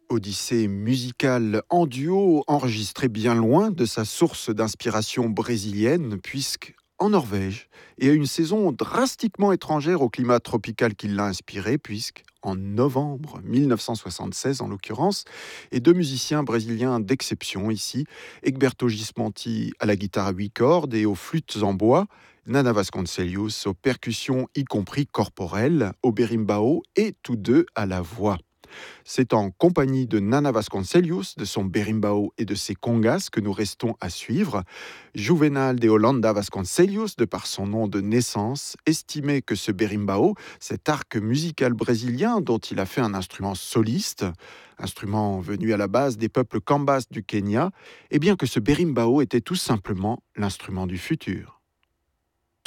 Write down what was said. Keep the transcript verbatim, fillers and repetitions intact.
Odyssée musicale en duo, enregistrée bien loin de sa source d'inspiration brésilienne, puisque en Norvège, et à une saison drastiquement étrangère au climat tropical qui l'a inspiré, puisque en novembre mille neuf cent soixante-seize en l'occurrence, et deux musiciens brésiliens d'exception ici, Egberto Gismonti à la guitare à huit cordes et aux flûtes en bois, Nana Vasconcelos aux percussions y compris corporelles, au berimbau et tous deux à la voix. C'est en compagnie de Nana Vasconcelos, de son berimbau et de ses congas que nous restons à suivre. Juvenal de Holanda Vasconcelos, de par son nom de naissance, estimait que ce berimbau, cet arc musical brésilien dont il a fait un instrument soliste, instrument venu à la base des peuples Kambas du Kenya, et bien que ce berimbau était tout simplement l'instrument du futur.